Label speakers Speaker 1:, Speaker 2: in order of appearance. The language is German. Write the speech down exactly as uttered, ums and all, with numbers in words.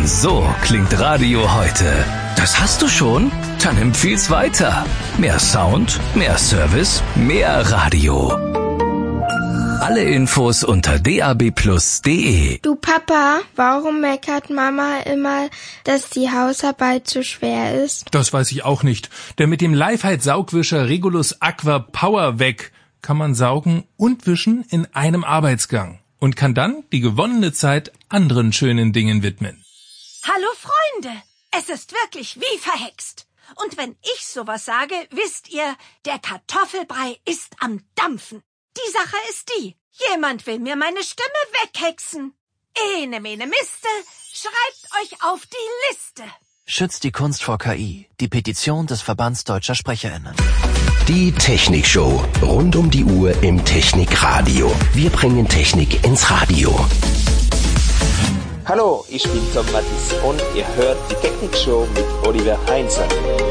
Speaker 1: So klingt Radio heute. Das hast du schon? Dann empfiehl's weiter. Mehr Sound, mehr Service, mehr Radio. Alle Infos unter d a b plus punkt d e.
Speaker 2: Du Papa, warum meckert Mama immer, dass die Hausarbeit zu schwer ist?
Speaker 3: Das weiß ich auch nicht. Denn mit dem Lifehide-Saugwischer Regulus Aqua Power Weg kann man saugen und wischen in einem Arbeitsgang und kann dann die gewonnene Zeit anderen schönen Dingen widmen.
Speaker 4: Hallo Freunde, es ist wirklich wie verhext. Und wenn ich sowas sage, wisst ihr, der Kartoffelbrei ist am Dampfen. Die Sache ist die, jemand will mir meine Stimme weghexen. Ene mene Miste, schreibt euch auf die Liste.
Speaker 5: Schützt die Kunst vor K I. Die Petition des Verbands Deutscher SprecherInnen.
Speaker 1: Die Technikshow. Rund um die Uhr im Technikradio. Wir bringen Technik ins Radio.
Speaker 6: Hallo, ich bin Tom Mattis und ihr hört die Technikshow mit Oliver Heinzer.